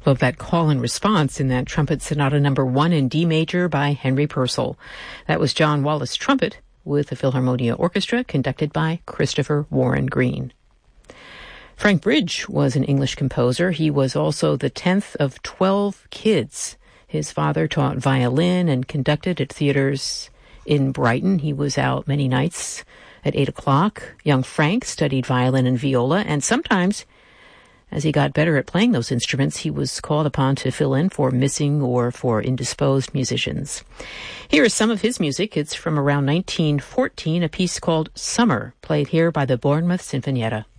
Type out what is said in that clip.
Love that call and response in that Trumpet Sonata number 1 in D major by Henry Purcell. That was John Wallace Trumpet with the Philharmonia Orchestra, conducted by Christopher Warren Green. Frank Bridge was an English composer. He was also the 10th of 12 kids. His father taught violin and conducted at theaters in Brighton. He was out many nights at 8 o'clock. Young Frank studied violin and viola, and sometimes, as he got better at playing those instruments, he was called upon to fill in for missing or for indisposed musicians. Here is some of his music. It's from around 1914, a piece called Summer, played here by the Bournemouth Sinfonietta.